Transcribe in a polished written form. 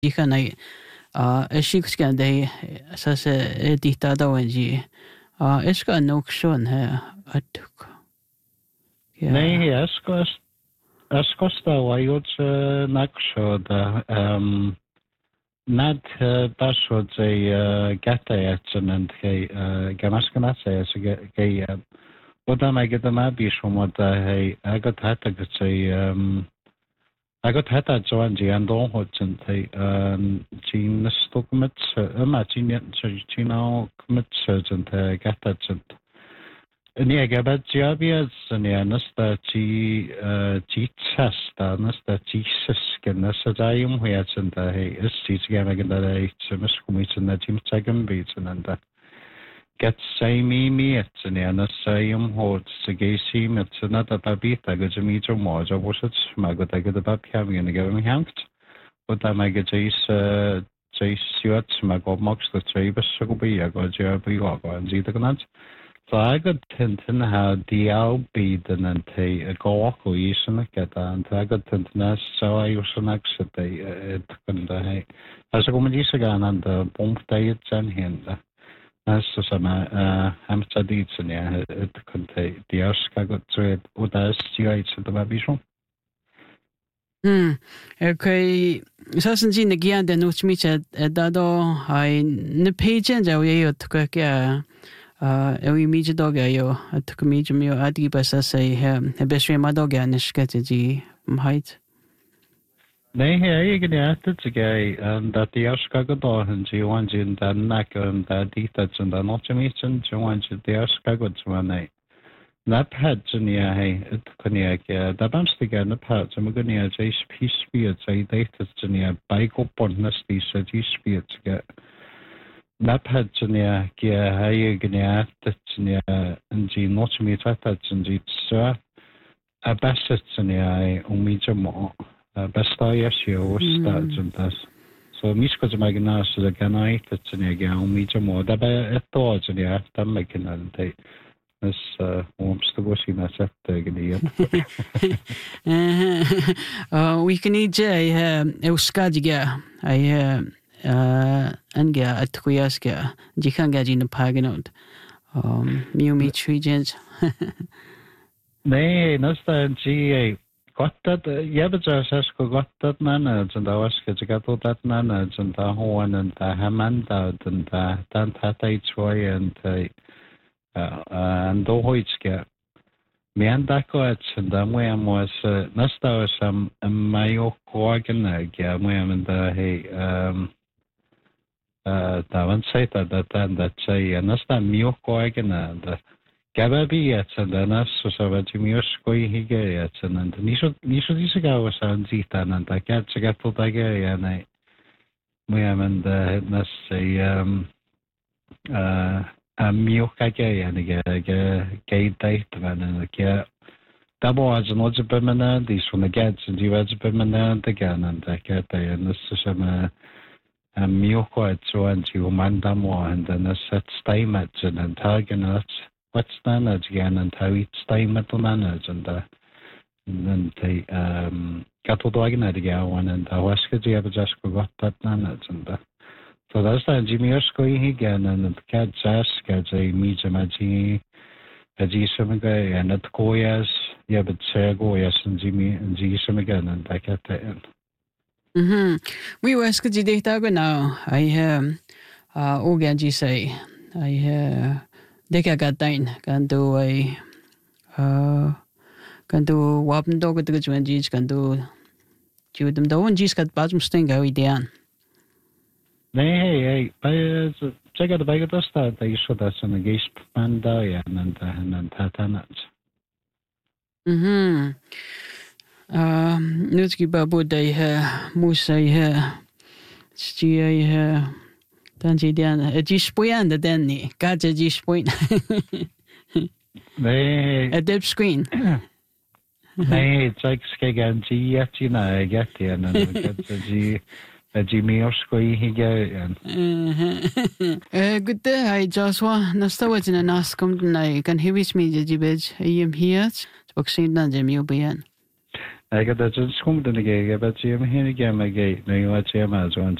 Dihanai Shikska day Sas Ditado Wenji. Iska Nokshon Atuk. Nee, Eskosta Wayot Nakshoda Nad Bashod a Gatayatson and Gamaskanasa Gay Oda Magadamabi Shumota I got Hatag I got Hata Joanji and Donhotson Jean Stockmits Chino commits and Gatatson. Nie gabat jabias nie nasta ci testa nasta Jesus nasta jayum huyatsen da he is ci gamaganda da itsemis kumitsen da tim tsagam bitsen anda get same me etsen ja nasta yum hot segesi metsen da babita gajmi jo moja bosat magota gada babkam gene gavim hangt og da magajis siat magomox da trebes subi ja gojabi og anzita So I got tintin how DL bead and a go and get and I got tintin so I used to next day it can as a comedy again and the bomb day and him. As some Hamstadits and it can take the Oscar got to it with us to the baby show. Okay. Sassen Gina Gian den Uchmicha Dado I the page and I took Ewi mija doga yo atuk mija mio adi basa say besri madoga nishkataji mhait. Nee, he igen after to gay and that the Oscar door and you want in the neck and the details and the not meeting you want the Oscar good one night. That had Junia hey it coniac the bamstiga and the parts and we're going to say peace spirits I dated Junia bike up on nasty so you spirits get. Naphatsunia Gia Hayagnia Tatsunia and G Notmi Tatatsunji Sir a Bassatsunia Umijamo Bastayasio Starts. So Miskos Magnas the Ganai Tatsunia Umijamo Daba Ethosunia Tamakin and take this warms the washing that's at the we can eat Euskajiga. Anga at Kuyaska, Jikanga in the Paganot. Miumi Trijens. Nee, Nasta G. Got that Yabaja Sasko got that manage and the Oscar got that manage and the Horn and the Hamanda and the Tantata Troy and Dohoitska. Miandako and the Moyam was Nasta was some Mayo Corgan, Moyam and the Tavan saita that say nasta mioko agena the gababi yats and the nas so savati mioskoi hige yats and nisho disiga was an zita and the cat gato tage and I and the nas say a miokage and gay date and the double as an odds permanent these from the gats and you as permanent again and the cat and this is some Miyoko so and you mandamo and then a set stymets and target what's standards again and how it's stymet manage and then they got to dog again one and I was good you ever just got that manage and so that's the Jimmy again and the cat ask as a media magic as Jisamiga and at Koyas yeah but say Goyas and Jimmy and Jisamigan and I get that. We were skiddy now. I Ogaji say I Dekagatine can do a can do Wappen dog at the G's can do them the one G's got bottom sting how we down. Hey, check out the bag of the start. They show that's on the Gaze Pandaya and Tatanats. Nutski babu day Musa Stia Tanji Dan a Gispoyan the Danny Gaja Gispoint a dead screen. Hey, it's like Skagan G Yatina Gatian and G Jimmy Oskoi Higa. Good day, I Joshua. Nastawas in an ascom, I can hear me the Jibage. I am here. Spoxin and Jimmy Obian. I got that just come to the gay, but you have a game again, no, you watch him as one